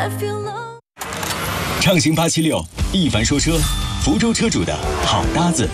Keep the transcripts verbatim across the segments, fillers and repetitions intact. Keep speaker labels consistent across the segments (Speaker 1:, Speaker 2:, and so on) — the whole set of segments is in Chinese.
Speaker 1: 畅行八七六，一凡说车，福州车主的好搭子。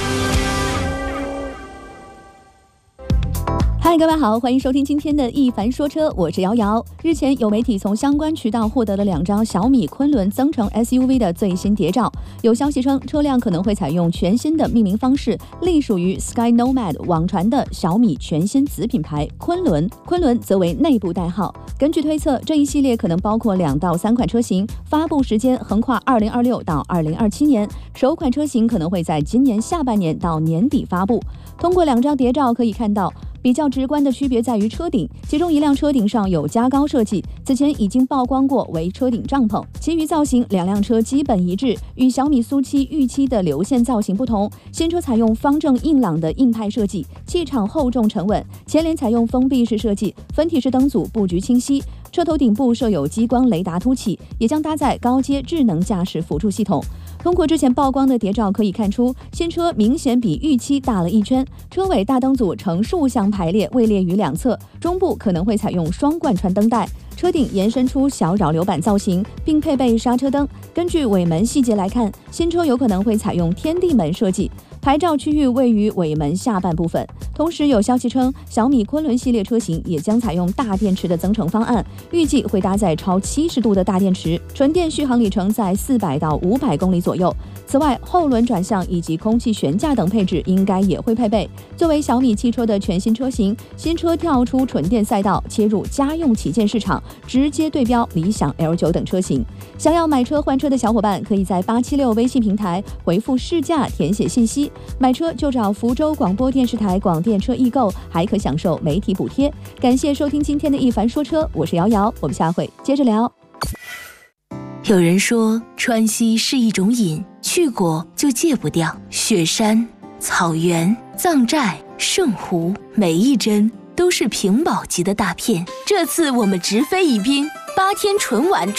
Speaker 2: 嗨，各位好，欢迎收听今天的一凡说车，我是瑶瑶。日前有媒体从相关渠道获得了两张小米昆仑增程 S U V 的最新谍照，有消息称车辆可能会采用全新的命名方式，隶属于 Sky Nomad 网传的小米全新子品牌昆仑，昆仑则为内部代号。根据推测，这一系列可能包括两到三款车型，发布时间横跨二零二六到二零二七年，首款车型可能会在今年下半年到年底发布。通过两张谍照可以看到，比较直观的区别在于车顶，其中一辆车顶上有加高设计，此前已经曝光过为车顶帐篷。其余造型两辆车基本一致，与小米苏七预期的流线造型不同，新车采用方正硬朗的硬派设计，气场厚重沉稳，前脸采用封闭式设计，分体式灯组布局清晰，车头顶部设有激光雷达凸起，也将搭载高阶智能驾驶辅助系统。通过之前曝光的谍照可以看出，新车明显比预期大了一圈，车尾大灯组呈竖向排列，位列于两侧，中部可能会采用双贯穿灯带，车顶延伸出小扰流板造型，并配备刹车灯。根据尾门细节来看，新车有可能会采用天地门设计，牌照区域位于尾门下半部分。同时有消息称，小米昆仑系列车型也将采用大电池的增程方案，预计会搭载超七十度的大电池，纯电续航里程在四百到五百公里左右。此外，后轮转向以及空气悬架等配置应该也会配备。作为小米汽车的全新车型，新车跳出纯电赛道，切入家用旗舰市场，直接对标理想 L 九 等车型。想要买车换车的小伙伴，可以在八七六微信平台回复试驾填写信息，买车就找福州广播电视台广电车易购，还可享受媒体补贴。感谢收听今天的一凡说车，我是瑶瑶，我们下回接着聊。
Speaker 3: 有人说川西是一种瘾，去过就戒不掉。雪山、草原、藏寨、圣湖，每一针都是屏保级的大片。这次我们直飞宜宾，八天纯玩